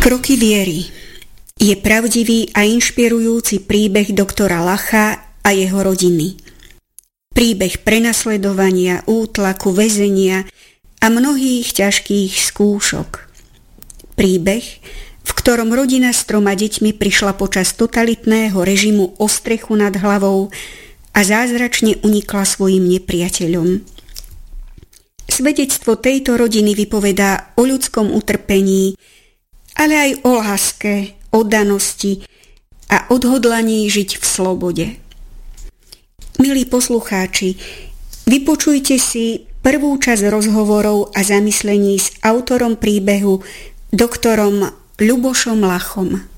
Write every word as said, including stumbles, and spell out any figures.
Kroky viery je pravdivý a inšpirujúci príbeh doktora Lacha a jeho rodiny. Príbeh prenasledovania, útlaku, väzenia a mnohých ťažkých skúšok. Príbeh, v ktorom rodina s troma deťmi prišla počas totalitného režimu o strechu nad hlavou a zázračne unikla svojim nepriateľom. Svedectvo tejto rodiny vypovedá o ľudskom utrpení, ale aj o láske, oddanosti a odhodlaní žiť v slobode. Milí poslucháči, vypočujte si prvú časť rozhovorov a zamyslení s autorom príbehu, doktorom Ľubošom Lachom.